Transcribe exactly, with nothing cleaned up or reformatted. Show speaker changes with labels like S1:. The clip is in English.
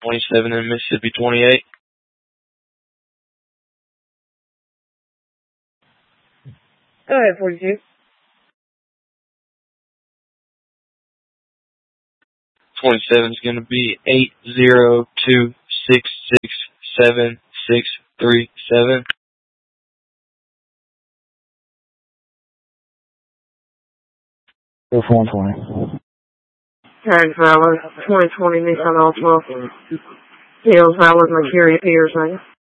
S1: twenty-seven in Mississippi twenty-eight.
S2: Go ahead, forty-two.
S1: twenty-seven is going to be eight zero two six six seven six three seven.
S3: It's one twenty.
S2: Tag valid twenty twenty Nissan Altima. Deals valid Mercury Pierce,